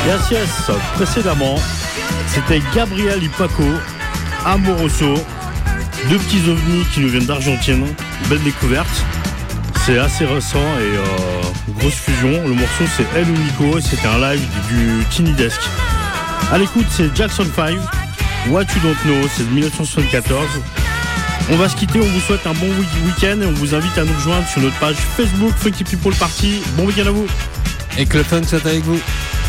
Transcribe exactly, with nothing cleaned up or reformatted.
Yes, yes, précédemment, c'était Gabriel y Paco, Amoroso, deux petits ovnis qui nous viennent d'Argentine. Belle découverte. C'est assez récent et euh, grosse fusion. Le morceau c'est El Unico et c'était un live du, du Tiny Desk. À l'écoute, c'est Jackson five, What You Don't Know, c'est de dix-neuf cent soixante-quatorze. On va se quitter, on vous souhaite un bon week-end et on vous invite à nous rejoindre sur notre page Facebook Funky People Party. Bon week-end à vous. Et que le fun soit avec vous.